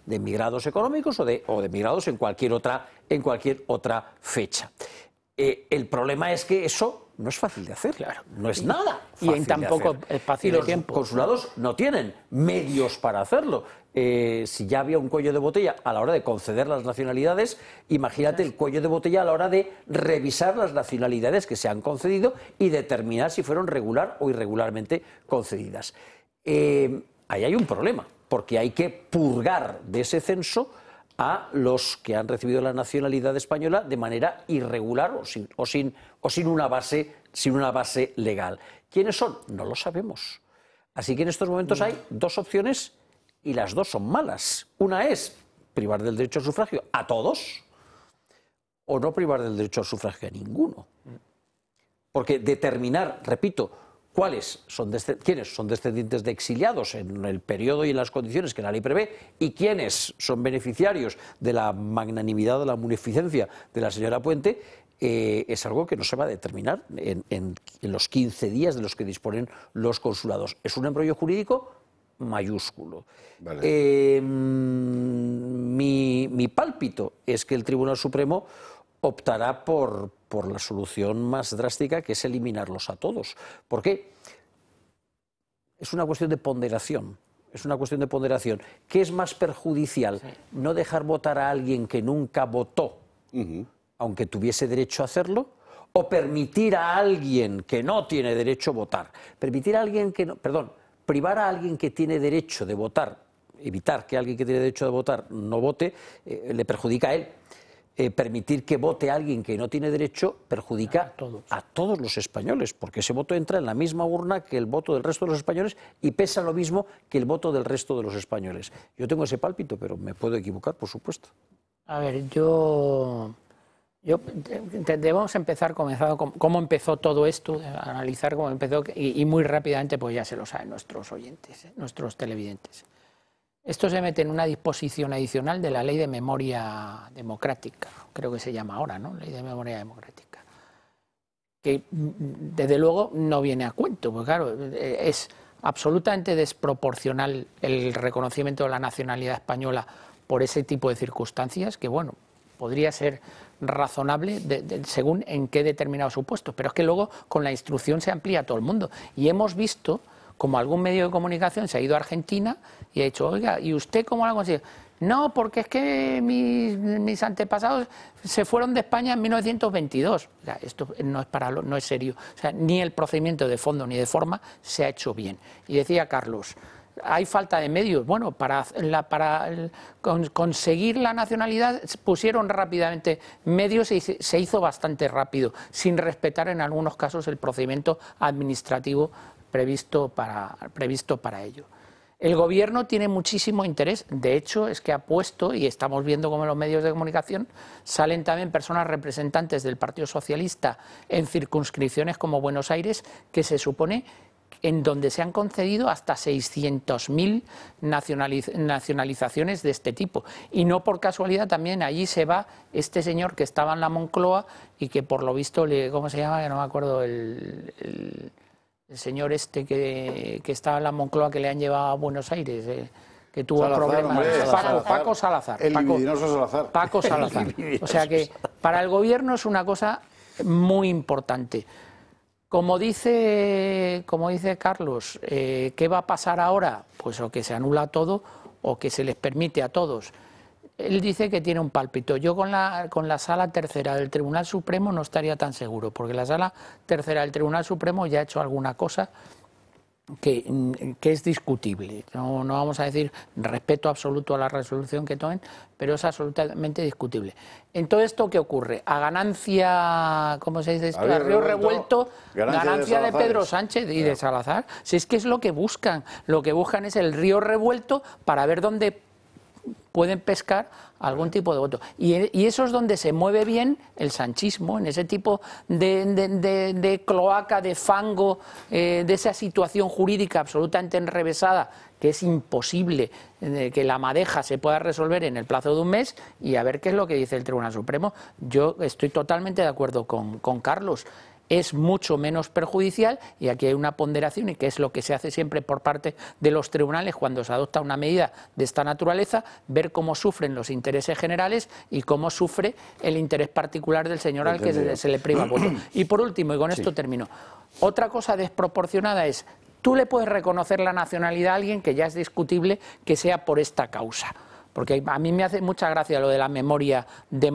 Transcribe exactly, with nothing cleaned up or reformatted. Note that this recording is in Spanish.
de migrados económicos o de, o de migrados en cualquier otra, en cualquier otra fecha. Eh, el problema es que eso no es fácil de hacer, claro, no es nada fácil y en tan poco espacio de tiempo. Los consulados no tienen medios para hacerlo. Eh, si ya había un cuello de botella a la hora de conceder las nacionalidades, imagínate el cuello de botella a la hora de revisar las nacionalidades que se han concedido y determinar si fueron regular o irregularmente concedidas. Eh, ahí hay un problema, porque hay que purgar de ese censo a los que han recibido la nacionalidad española de manera irregular o sin, o sin, o sin, una base, sin una base legal. ¿Quiénes son? No lo sabemos. Así que en estos momentos hay dos opciones y las dos son malas. Una es privar del derecho al sufragio a todos o no privar del derecho al sufragio a ninguno. Porque determinar, repito, cuáles son quiénes son descendientes de exiliados en el periodo y en las condiciones que la ley prevé y quiénes son beneficiarios de la magnanimidad o la munificencia de la señora Puente, eh, es algo que no se va a determinar en, en, en los quince días de los que disponen los consulados. Es un embrollo jurídico mayúsculo. Vale. Eh, mi, mi pálpito es que el Tribunal Supremo optará por, por la solución más drástica, que es eliminarlos a todos. ¿Por qué? Es una cuestión de ponderación. Es una cuestión de ponderación. ¿Qué es más perjudicial? Sí. ¿No dejar votar a alguien que nunca votó, uh-huh. aunque tuviese derecho a hacerlo? ¿O permitir a alguien que no tiene derecho a votar? Permitir a alguien que no... Perdón, privar a alguien que tiene derecho de votar, evitar que alguien que tiene derecho de votar no vote, eh, le perjudica a él. Eh, permitir que vote a alguien que no tiene derecho perjudica a todos. a todos los españoles, porque ese voto entra en la misma urna que el voto del resto de los españoles y pesa lo mismo que el voto del resto de los españoles. Yo tengo ese pálpito, pero me puedo equivocar, por supuesto. A ver, yo... yo debemos empezar comenzando con cómo empezó todo esto, analizar cómo empezó, y, y muy rápidamente, pues ya se lo saben nuestros oyentes, ¿eh? nuestros televidentes. Esto se mete en una disposición adicional de la Ley de Memoria Democrática, creo que se llama ahora, ¿no? Ley de Memoria Democrática, que desde luego no viene a cuento, porque claro, es absolutamente desproporcional el reconocimiento de la nacionalidad española por ese tipo de circunstancias, que bueno, podría ser razonable de, de, según en qué determinados supuestos, pero es que luego con la instrucción se amplía a todo el mundo, y hemos visto como algún medio de comunicación se ha ido a Argentina y ha dicho, oiga, ¿y usted cómo lo ha conseguido? No, porque es que mis, mis antepasados se fueron de España en mil novecientos veintidós. O sea, esto no es, para, no es serio. O sea, ni el procedimiento de fondo ni de forma se ha hecho bien. Y decía Carlos, hay falta de medios. Bueno, para, la, para el, con, conseguir la nacionalidad pusieron rápidamente medios y se, se hizo bastante rápido, sin respetar en algunos casos el procedimiento administrativo previsto para, previsto para ello. El gobierno tiene muchísimo interés, de hecho es que ha puesto, y estamos viendo cómo en los medios de comunicación salen también personas representantes del Partido Socialista en circunscripciones como Buenos Aires, que se supone en donde se han concedido hasta seiscientas mil nacionaliz nacionalizaciones de este tipo. Y no por casualidad también allí se va este señor que estaba en la Moncloa y que por lo visto, le, ¿cómo se llama? Que no me acuerdo, el... el El señor este que, que estaba en la Moncloa, que le han llevado a Buenos Aires, eh, que tuvo Salazar, problemas. Hombre, Paco Salazar. Paco Salazar. El Paco, libidinoso Salazar. Paco Salazar. O sea que para el gobierno es una cosa muy importante. Como dice, como dice Carlos, eh, ¿qué va a pasar ahora? Pues o que se anula todo o que se les permite a todos. Él dice que tiene un pálpito. Yo con la, con la Sala Tercera del Tribunal Supremo no estaría tan seguro, porque la Sala Tercera del Tribunal Supremo ya ha hecho alguna cosa que, que es discutible. No, no vamos a decir respeto absoluto a la resolución que tomen, pero es absolutamente discutible. En todo esto, ¿qué ocurre? A ganancia, ¿cómo se dice esto? A río revuelto, ganancia, ganancia de, de Pedro Sánchez y de Salazar. Si es que es lo que buscan. Lo que buscan es el río revuelto para ver dónde pueden pescar algún tipo de voto. Y, y eso es donde se mueve bien el sanchismo, en ese tipo de, de, de, de cloaca, de fango, eh, de esa situación jurídica absolutamente enrevesada, que es imposible eh, que la madeja se pueda resolver en el plazo de un mes, y a ver qué es lo que dice el Tribunal Supremo. Yo estoy totalmente de acuerdo con, con Carlos. es mucho menos perjudicial, y aquí hay una ponderación, y que es lo que se hace siempre por parte de los tribunales cuando se adopta una medida de esta naturaleza, ver cómo sufren los intereses generales y cómo sufre el interés particular del señor al que se, se le priva voto. Y por último, y con esto sí. termino, otra cosa desproporcionada es, tú le puedes reconocer la nacionalidad a alguien que ya es discutible que sea por esta causa, porque a mí me hace mucha gracia lo de la memoria de